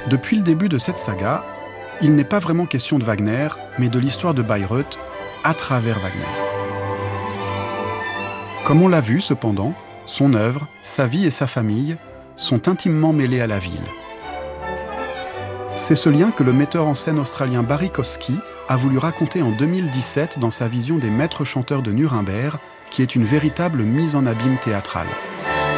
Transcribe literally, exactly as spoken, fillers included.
Depuis le début de cette saga, il n'est pas vraiment question de Wagner, mais de l'histoire de Bayreuth à travers Wagner. Comme on l'a vu cependant, son œuvre, sa vie et sa famille sont intimement mêlés à la ville. C'est ce lien que le metteur en scène australien Barry Kosky a voulu raconter en deux mille dix-sept dans sa vision des maîtres chanteurs de Nuremberg, qui est une véritable mise en abîme théâtrale.